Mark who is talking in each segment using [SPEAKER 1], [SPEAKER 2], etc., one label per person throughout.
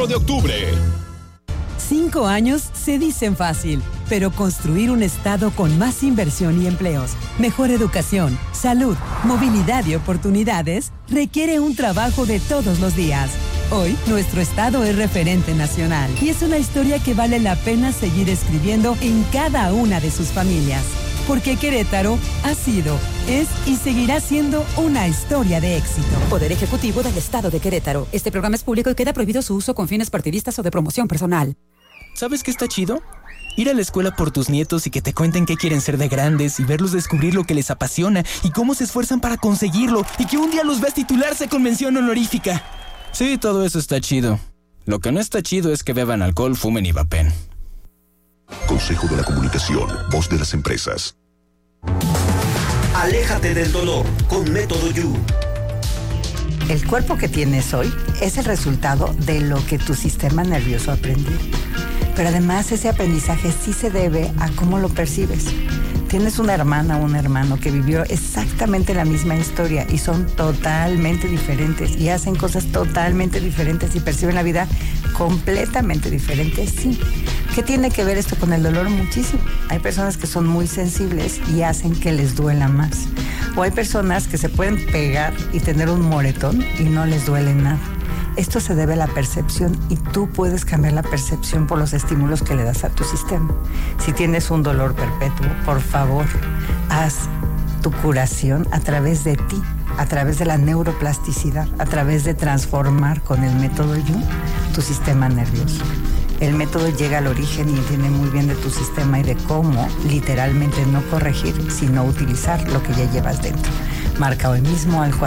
[SPEAKER 1] de octubre.
[SPEAKER 2] 5 años se dicen fácil, pero construir un estado con más inversión y empleos, mejor educación, salud, movilidad y oportunidades requiere un trabajo de todos los días. Hoy, nuestro estado es referente nacional y es una historia que vale la pena seguir escribiendo en cada una de sus familias. Porque Querétaro ha sido, es y seguirá siendo una historia de éxito.
[SPEAKER 3] Poder Ejecutivo del Estado de Querétaro. Este programa es público y queda prohibido su uso con fines partidistas o de promoción personal.
[SPEAKER 4] ¿Sabes qué está chido? Ir a la escuela por tus nietos y que te cuenten qué quieren ser de grandes y verlos descubrir lo que les apasiona y cómo se esfuerzan para conseguirlo y que un día los veas titularse con mención honorífica. Sí, todo eso está chido. Lo que no está chido es que beban alcohol, fumen y vapen.
[SPEAKER 1] Consejo de la Comunicación, voz de las empresas.
[SPEAKER 5] Aléjate del dolor con Método You.
[SPEAKER 6] El cuerpo que tienes hoy es el resultado de lo que tu sistema nervioso aprendió. Pero además ese aprendizaje sí se debe a cómo lo percibes. Tienes una hermana o un hermano que vivió exactamente la misma historia y son totalmente diferentes y hacen cosas totalmente diferentes y perciben la vida completamente diferente, sí. ¿Qué tiene que ver esto con el dolor? Muchísimo. Hay personas que son muy sensibles y hacen que les duela más. O hay personas que se pueden pegar y tener un moretón y no les duele nada. Esto se debe a la percepción y tú puedes cambiar la percepción por los estímulos que le das a tu sistema. Si tienes un dolor perpetuo, por favor, haz tu curación a través de ti, a través de la neuroplasticidad, a través de transformar con el método You tu sistema nervioso. El método llega al origen y entiende muy bien de tu sistema y de cómo literalmente no corregir, sino utilizar lo que ya llevas dentro. Marca hoy mismo al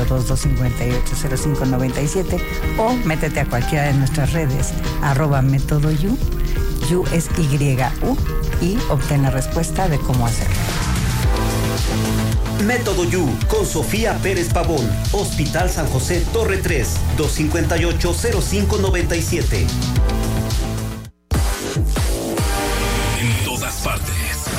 [SPEAKER 6] 442-258-0597 o métete a cualquiera de nuestras redes, @métodoYou, You es YU, y obtén la respuesta de cómo hacerlo.
[SPEAKER 5] Método You con Sofía Pérez Pavón, Hospital San José Torre 3, 258-0597.
[SPEAKER 1] En todas partes.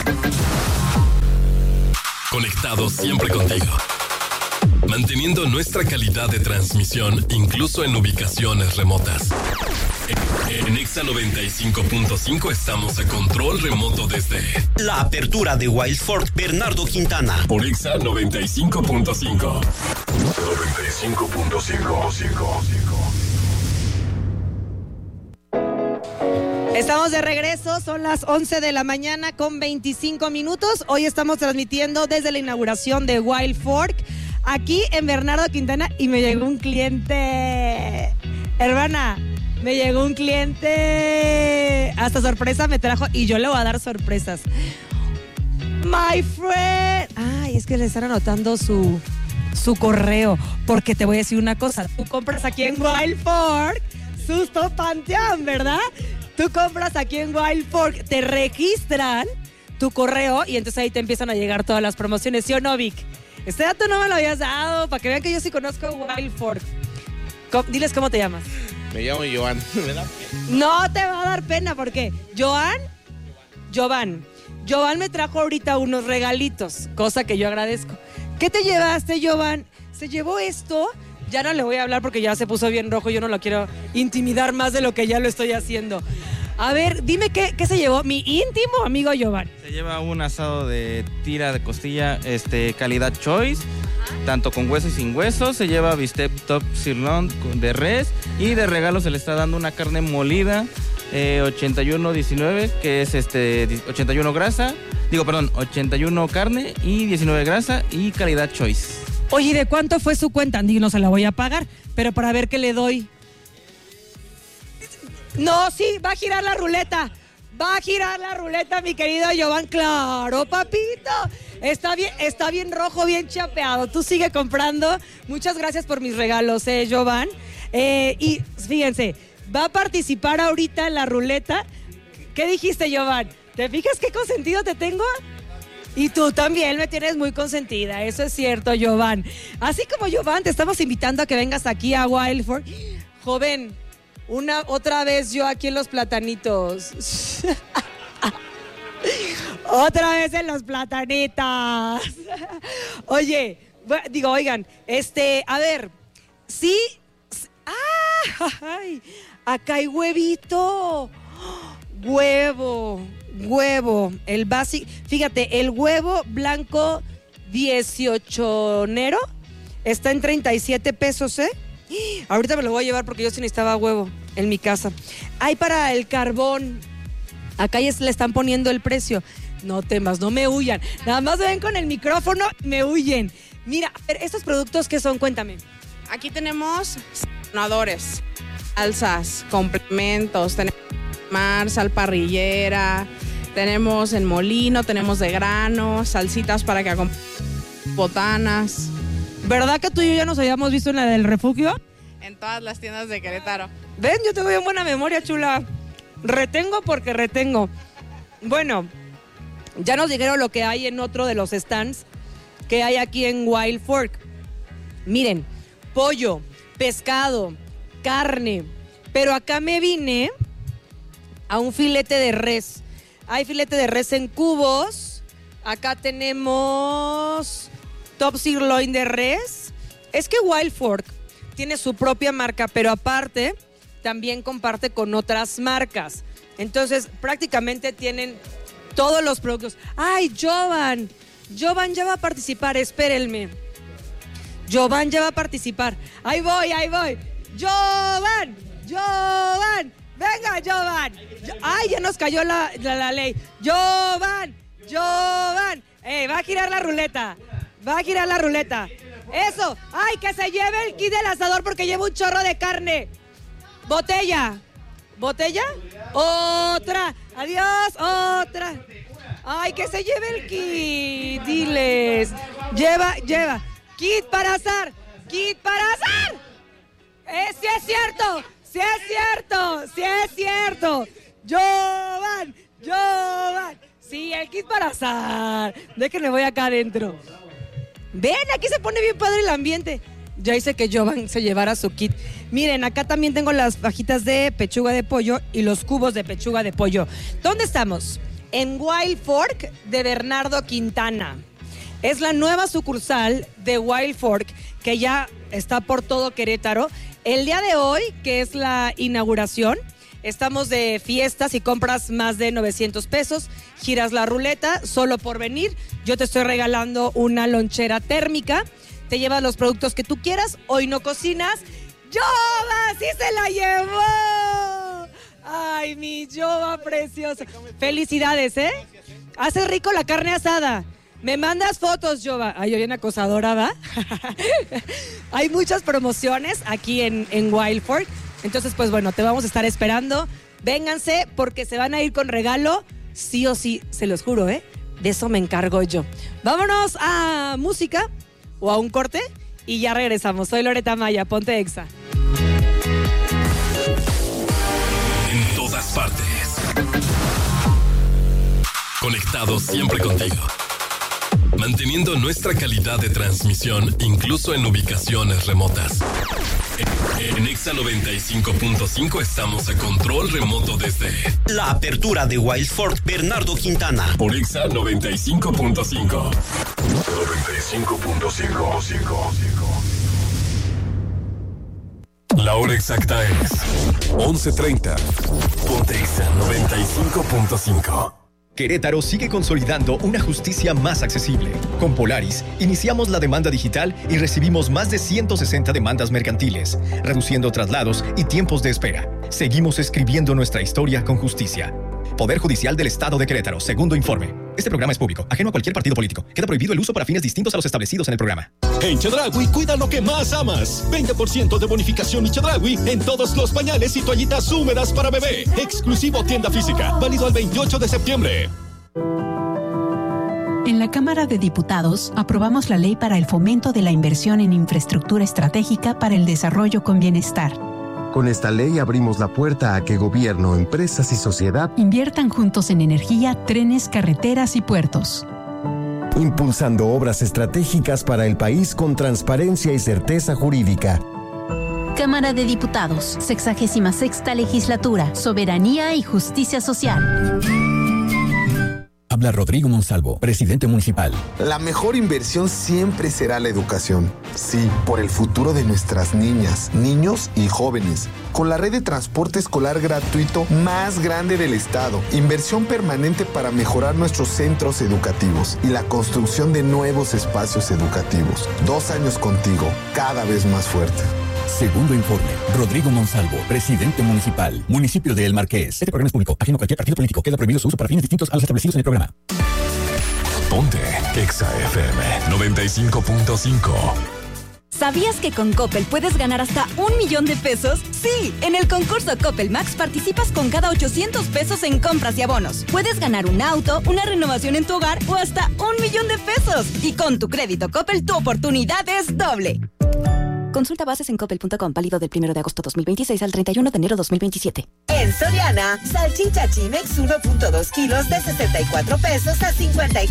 [SPEAKER 1] Conectados siempre contigo. Manteniendo nuestra calidad de transmisión incluso en ubicaciones remotas. En Exa 95.5 estamos a control remoto desde
[SPEAKER 5] la apertura de Wildford Bernardo Quintana.
[SPEAKER 1] Por Exa 95.5. 95.5.
[SPEAKER 7] Estamos de regreso, son las 11 de la mañana con 25 minutos. Hoy estamos transmitiendo desde la inauguración de Wild Fork, aquí en Bernardo Quintana, y me llegó un cliente. Hermana, me llegó un cliente. Hasta sorpresa me trajo y yo le voy a dar sorpresas. My friend. Ay, es que le están anotando su correo, porque te voy a decir una cosa. Tú compras aquí en Wild Fork, susto panteón, ¿verdad? Tú compras aquí en Wild Fork, te registran tu correo y entonces ahí te empiezan a llegar todas las promociones. ¿Sí o no, Vic? Este dato no me lo habías dado, para que vean que yo sí conozco Wild Fork. Diles cómo te llamas.
[SPEAKER 8] Me llamo Joan. ¿Me da pena?
[SPEAKER 7] No te va a dar pena, porque Jovan me trajo ahorita unos regalitos, cosa que yo agradezco. ¿Qué te llevaste, Jovan? Se llevó esto. Ya no le voy a hablar porque ya se puso bien rojo. Yo no lo quiero intimidar más de lo que ya lo estoy haciendo. A ver, dime qué se llevó mi íntimo amigo Jovan.
[SPEAKER 9] Se lleva un asado de tira de costilla, calidad choice, tanto con hueso y sin hueso. Se lleva bistec top sirloin de res y de regalo se le está dando una carne molida 81-19, que es 81 grasa. 81 carne y 19 grasa y calidad choice.
[SPEAKER 7] Oye, ¿de cuánto fue su cuenta? Digo, no se la voy a pagar, pero para ver qué le doy. No, sí, va a girar la ruleta. Va a girar la ruleta, mi querido Jovan. Claro, papito. Está bien rojo, bien chapeado. Tú sigue comprando. Muchas gracias por mis regalos, Jovan. Y fíjense, va a participar ahorita en la ruleta. ¿Qué dijiste, Jovan? ¿Te fijas qué consentido te tengo? Y tú también me tienes muy consentida, eso es cierto, Jovan. Así como Jovan, te estamos invitando a que vengas aquí a Wild Fork. Joven, otra vez yo aquí en Los Platanitos. Otra vez en Los Platanitos. Oye, oigan, a ver, sí. Acá hay huevito. Huevo. El básico. Fíjate, el huevo blanco 18nero está en 37 pesos, ¿eh? Ahorita me lo voy a llevar porque yo sí necesitaba huevo en mi casa. Hay para el carbón. Acá ya le están poniendo el precio. No temas, no me huyan. Nada más ven con el micrófono, me huyen. Mira, a ver, estos productos, ¿qué son? Cuéntame.
[SPEAKER 10] Aquí tenemos sazonadores, salsas, complementos, tenemos sal parrillera, tenemos en molino, tenemos de grano, salsitas para que acompañen botanas.
[SPEAKER 7] ¿Verdad que tú y yo ya nos habíamos visto en la del refugio?
[SPEAKER 10] En todas las tiendas de Querétaro.
[SPEAKER 7] Ven, yo tengo bien buena memoria, chula. Retengo porque retengo. Bueno, ya nos dijeron lo que hay en otro de los stands que hay aquí en Wild Fork. Miren, pollo, pescado, carne. Pero acá me vine a un filete de res. Hay filete de res en cubos. Acá tenemos top sirloin de res. Es que Wild Fork tiene su propia marca, pero aparte también comparte con otras marcas. Entonces, prácticamente tienen todos los productos. ¡Ay, Jovan! Jovan ya va a participar, espérenme. Jovan ya va a participar. ¡Ahí voy! ¡Jovan! ¡Venga, Jovan! ¡Ay, ya nos cayó la ley! ¡Jovan! Va a girar la ruleta. ¡Eso! ¡Ay, que se lleve el kit del asador porque lleva un chorro de carne! ¡Botella! ¡Otra! ¡Adiós! ¡Otra! ¡Ay, que se lleve el kit! ¡Diles! ¡Lleva! ¡Kit para asar! ¡Sí es cierto! ¡Jovan! Sí, el kit para asar. Déjenme, voy acá adentro. Ven, aquí se pone bien padre el ambiente. Ya hice que Jovan se llevara su kit. Miren, acá también tengo las fajitas de pechuga de pollo y los cubos de pechuga de pollo. ¿Dónde estamos? En Wild Fork de Bernardo Quintana. Es la nueva sucursal de Wild Fork que ya está por todo Querétaro. El día de hoy, que es la inauguración, estamos de fiestas y compras más de 900 pesos. Giras la ruleta, solo por venir. Yo te estoy regalando una lonchera térmica. Te llevas los productos que tú quieras. Hoy no cocinas. ¡Jova! ¡Sí se la llevó! ¡Ay, mi Jova preciosa! Felicidades, ¿eh? Hace rico la carne asada. Me mandas fotos, Jova. Ay, yo bien acosadora, ¿va? Hay muchas promociones aquí en Wild Fork. Entonces, pues bueno, te vamos a estar esperando. Vénganse porque se van a ir con regalo. Sí o sí, se los juro, ¿eh? De eso me encargo yo. Vámonos a música o a un corte y ya regresamos. Soy Loreta Maya, ponte Exa.
[SPEAKER 1] En todas partes. Conectados siempre contigo. Manteniendo nuestra calidad de transmisión incluso en ubicaciones remotas. En Exa 95.5 estamos a control remoto desde
[SPEAKER 5] la apertura de Wild Fork Bernardo Quintana.
[SPEAKER 1] Por Exa 95.5. 95.5. La hora exacta es 11:30. Ponte Exa 95.5.
[SPEAKER 11] Querétaro sigue consolidando una justicia más accesible. Con Polaris, iniciamos la demanda digital y recibimos más de 160 demandas mercantiles, reduciendo traslados y tiempos de espera. Seguimos escribiendo nuestra historia con justicia. Poder Judicial del Estado de Querétaro, segundo informe. Este programa es público, ajeno a cualquier partido político. Queda prohibido el uso para fines distintos a los establecidos en el programa.
[SPEAKER 12] En Chedraui, cuida lo que más amas. 20% de bonificación y Chedraui en todos los pañales y toallitas húmedas para bebé. Exclusivo tienda física, válido al 28 de septiembre.
[SPEAKER 13] En la Cámara de Diputados aprobamos la ley para el fomento de la inversión en infraestructura estratégica para el desarrollo con bienestar.
[SPEAKER 14] Con esta ley abrimos la puerta a que gobierno, empresas y sociedad
[SPEAKER 13] inviertan juntos en energía, trenes, carreteras y puertos.
[SPEAKER 14] Impulsando obras estratégicas para el país con transparencia y certeza jurídica.
[SPEAKER 15] Cámara de Diputados, 66ª Legislatura, Soberanía y Justicia Social.
[SPEAKER 16] Habla Rodrigo Monsalvo, presidente municipal.
[SPEAKER 17] La mejor inversión siempre será la educación. Sí, por el futuro de nuestras niñas, niños y jóvenes. Con la red de transporte escolar gratuito más grande del estado, inversión permanente para mejorar nuestros centros educativos y la construcción de nuevos espacios educativos. 2 años contigo, cada vez más fuerte.
[SPEAKER 16] Segundo informe. Rodrigo Monsalvo, presidente municipal. Municipio de El Marqués. Este programa es público, ajeno a cualquier partido político. Queda prohibido su uso para fines distintos a los establecidos en el programa.
[SPEAKER 1] Ponte Exa FM 95.5.
[SPEAKER 18] ¿Sabías que con Coppel puedes ganar hasta 1 millón de pesos? Sí, en el concurso Coppel Max participas con cada 800 pesos en compras y abonos. Puedes ganar un auto, una renovación en tu hogar o hasta 1 millón de pesos. Y con tu crédito Coppel, tu oportunidad es doble. Consulta bases en coppel.com, válido del 1 de agosto 2026 al 31 de enero 2027.
[SPEAKER 19] En Soriana, salchicha Chimex 1.2 kilos de 64 pesos a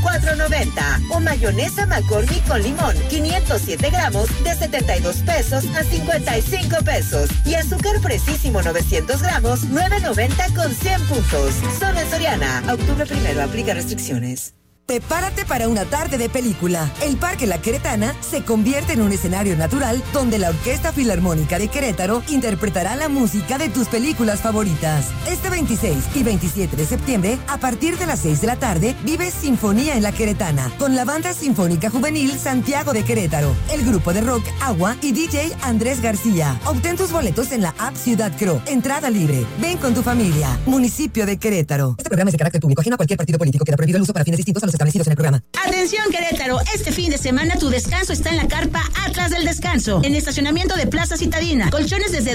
[SPEAKER 19] 54.90. O mayonesa McCormick con limón 507 gramos de 72 pesos a 55 pesos. Y azúcar Precisísimo 900 gramos 9.90 con 100 puntos. Solo en Soriana. Octubre 1, aplica restricciones.
[SPEAKER 20] Prepárate para una tarde de película. El Parque La Queretana se convierte en un escenario natural donde la Orquesta Filarmónica de Querétaro interpretará la música de tus películas favoritas. Este 26 y 27 de septiembre, a partir de las 6 de la tarde, vive Sinfonía en La Queretana con la Banda Sinfónica Juvenil Santiago de Querétaro, el grupo de rock Agua y DJ Andrés García. Obtén tus boletos en la app Ciudad Cro. Entrada libre. Ven con tu familia. Municipio de Querétaro. Este programa es de carácter público, ajeno a cualquier partido político. Queda prohibido el uso para fines distintos a los establecidos en el programa.
[SPEAKER 21] Atención Querétaro, este fin de semana tu descanso está en la carpa Atlas del Descanso, en estacionamiento de Plaza Citadina. Colchones desde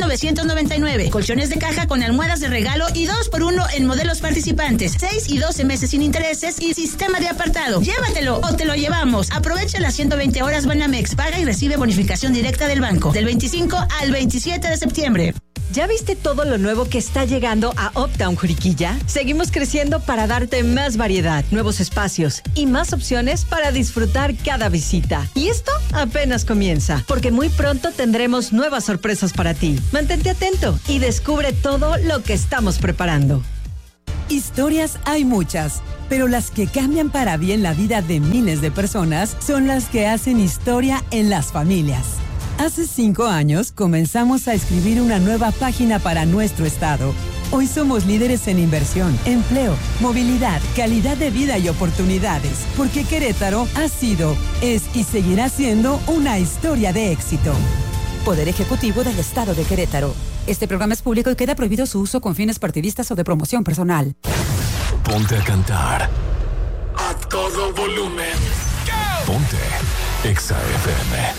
[SPEAKER 21] 2,999, colchones de caja con almohadas de regalo y 2x1 en modelos participantes, 6 y 12 meses sin intereses y sistema de apartado. Llévatelo o te lo llevamos. Aprovecha las 120 horas Banamex, paga y recibe bonificación directa del banco, del 25 al 27 de septiembre.
[SPEAKER 22] ¿Ya viste todo lo nuevo que está llegando a Uptown Juriquilla? Seguimos creciendo para darte más variedad, nuevos espacios y más opciones para disfrutar cada visita. Y esto apenas comienza, porque muy pronto tendremos nuevas sorpresas para ti. Mantente atento y descubre todo lo que estamos preparando.
[SPEAKER 2] Historias hay muchas, pero las que cambian para bien la vida de miles de personas son las que hacen historia en las familias. Hace 5 años comenzamos a escribir una nueva página para nuestro estado. Hoy somos líderes en inversión, empleo, movilidad, calidad de vida y oportunidades, porque Querétaro ha sido, es y seguirá siendo una historia de éxito.
[SPEAKER 3] Poder Ejecutivo del Estado de Querétaro. Este programa es público y queda prohibido su uso con fines partidistas o de promoción personal.
[SPEAKER 1] Ponte a cantar a todo volumen. Ponte Exa FM.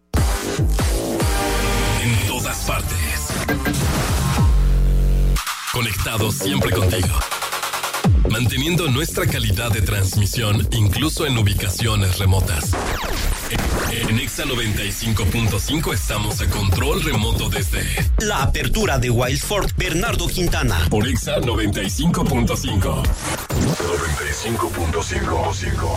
[SPEAKER 1] En todas partes. Conectados siempre contigo. Manteniendo nuestra calidad de transmisión incluso en ubicaciones remotas. En Exa 95.5 estamos a control remoto desde
[SPEAKER 5] la apertura de Wild Ford Bernardo Quintana.
[SPEAKER 1] Por Exa 95.5. 95.5.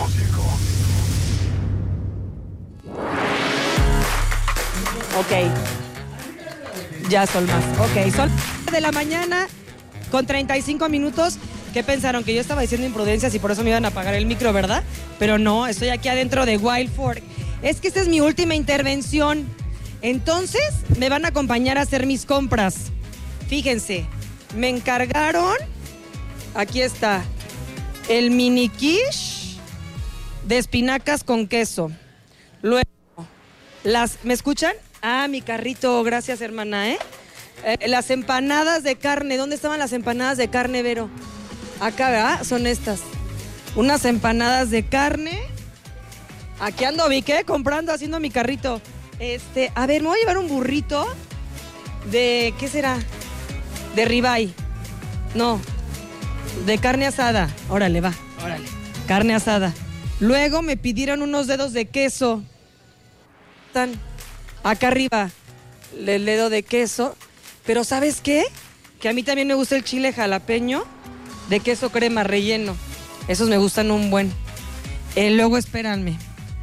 [SPEAKER 7] Ok. Ya son más. Ok, son de la mañana con 35 minutos. ¿Qué pensaron? Que yo estaba diciendo imprudencias y por eso me iban a apagar el micro, ¿verdad? Pero no, estoy aquí adentro de Wild Fork. Es que esta es mi última intervención. Entonces, me van a acompañar a hacer mis compras. Fíjense, me encargaron, aquí está, el mini quiche de espinacas con queso. Luego, ¿me escuchan? Ah, mi carrito, gracias hermana, las empanadas de carne. ¿Dónde estaban las empanadas de carne, Vero? Acá, ¿verdad? Son estas. Unas empanadas de carne. Aquí ando, comprando, haciendo mi carrito. A ver, me voy a llevar un burrito de, ¿qué será? De ribeye. No, de carne asada. Órale, va, órale. Carne asada. Luego me pidieron unos dedos de queso. Están acá arriba, el dedo de queso. Pero ¿sabes qué? Que a mí también me gusta el chile jalapeño de queso crema relleno. Esos me gustan un buen. Luego espéranme.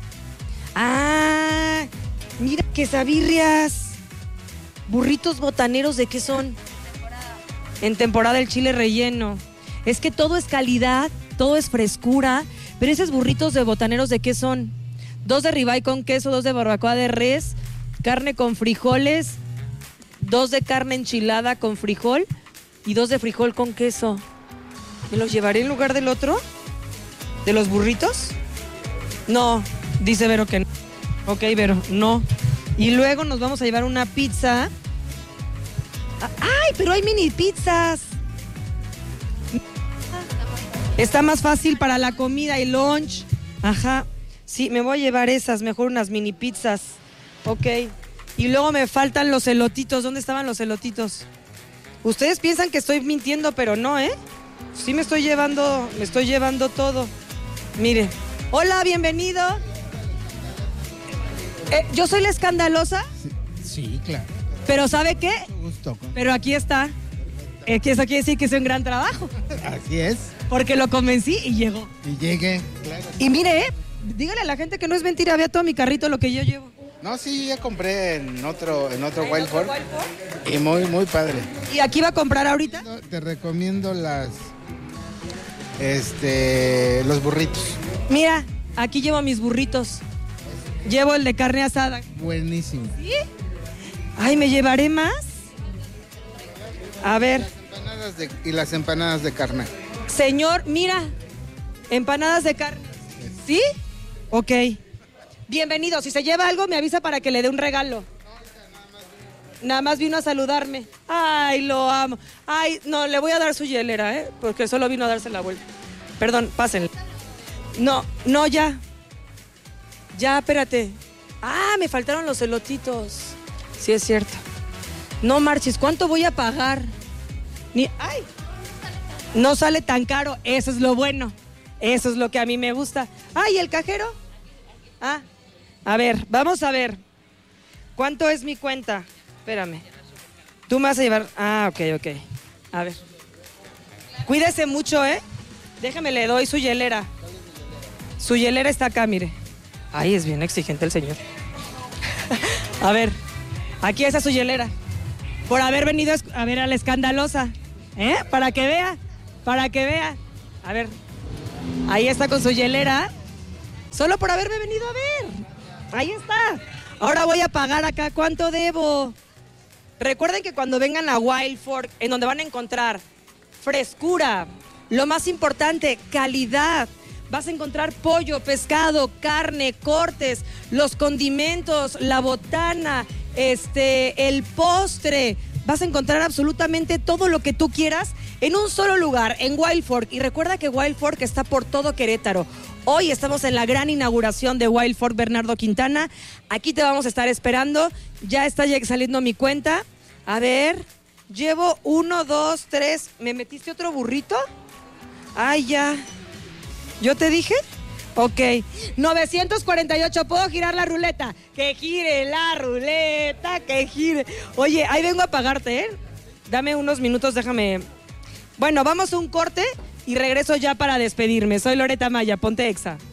[SPEAKER 7] Ah, mira, quesabirrias. Burritos botaneros, ¿de qué son? En temporada el chile relleno. Es que todo es calidad, todo es frescura. Pero esos burritos de botaneros, ¿de qué son? 2 de ribeye con queso, 2 de barbacoa de res, carne con frijoles, 2 de carne enchilada con frijol y 2 de frijol con queso. ¿Me los llevaré en lugar del otro? ¿De los burritos? No, dice Vero que no. Ok, Vero, no. Y luego nos vamos a llevar una pizza. ¡Ay, pero hay mini pizzas! Está más fácil para la comida y lunch. Ajá. Sí, me voy a llevar esas, mejor unas mini pizzas. Ok. Y luego me faltan los elotitos. ¿Dónde estaban los elotitos? Ustedes piensan que estoy mintiendo, pero no, ¿eh? Sí me estoy llevando todo. Mire. Hola, bienvenido. ¿Yo soy la escandalosa?
[SPEAKER 4] Sí, claro.
[SPEAKER 7] ¿Pero sabe qué?
[SPEAKER 4] Gusto.
[SPEAKER 7] Pero aquí está. Que eso quiere decir que es un gran trabajo.
[SPEAKER 4] Así es.
[SPEAKER 7] Porque lo convencí y llegó.
[SPEAKER 4] Y llegué, claro.
[SPEAKER 7] Y mire, dígale a la gente que no es mentira, vea todo mi carrito lo que yo llevo.
[SPEAKER 4] No, sí, ya compré en otro Wild Fork. Y muy, muy padre.
[SPEAKER 7] ¿Y aquí va a comprar ahorita?
[SPEAKER 4] Te recomiendo los burritos.
[SPEAKER 7] Mira, aquí llevo mis burritos. Llevo el de carne asada.
[SPEAKER 4] Buenísimo.
[SPEAKER 7] ¿Sí? Ay, ¿me llevaré más? A ver.
[SPEAKER 4] Y las empanadas de carne.
[SPEAKER 7] Señor, mira, empanadas de carne. ¿Sí? Ok. Bienvenido. Si se lleva algo, me avisa para que le dé un regalo. Nada más vino a saludarme. Ay, lo amo. Ay, no, le voy a dar su hielera, ¿eh? Porque solo vino a darse la vuelta. Perdón, pásenle. No, ya. Ya, espérate. Ah, me faltaron los elotitos. Sí, es cierto. No marches, ¿cuánto voy a pagar? ¡Ay! No sale tan caro, eso es lo bueno. Eso es lo que a mí me gusta. ¡Ay, el cajero! Ah, a ver, vamos a ver. ¿Cuánto es mi cuenta? Espérame. Tú me vas a llevar... Ah, ok. A ver. Cuídese mucho, ¿eh? Déjame, le doy su hielera. Su hielera está acá, mire. Ay, es bien exigente el señor. A ver, aquí está su hielera. Por haber venido a ver a la escandalosa. ¿Eh? Para que vea. A ver, ahí está con su hielera. Solo por haberme venido a ver. Ahí está. Ahora voy a pagar acá. ¿Cuánto debo? Recuerden que cuando vengan a Wild Fork, en donde van a encontrar frescura, lo más importante, calidad. Vas a encontrar pollo, pescado, carne, cortes, los condimentos, la botana, el postre. Vas a encontrar absolutamente todo lo que tú quieras en un solo lugar, en Wild Fork. Y recuerda que Wild Fork está por todo Querétaro. Hoy estamos en la gran inauguración de Wild Fork Bernardo Quintana. Aquí te vamos a estar esperando. Ya está saliendo mi cuenta. A ver, llevo 1, 2, 3. ¿Me metiste otro burrito? Ay, ya. ¿Yo te dije? Ok. 948, ¿puedo girar la ruleta? Que gire la ruleta, que gire. Oye, ahí vengo a pagarte, ¿eh? Dame unos minutos, déjame. Bueno, vamos a un corte y regreso ya para despedirme. Soy Loreta Maya, ponte Exa.